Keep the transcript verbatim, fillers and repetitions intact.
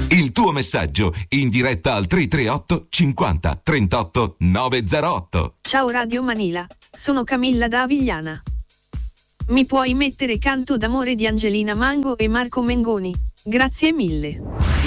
Il tuo messaggio in diretta al tre tre otto cinquanta trentotto novecentotto. Ciao Radio Manila, sono Camilla da Avigliana. Mi puoi mettere Canto d'amore di Angelina Mango e Marco Mengoni? Grazie mille.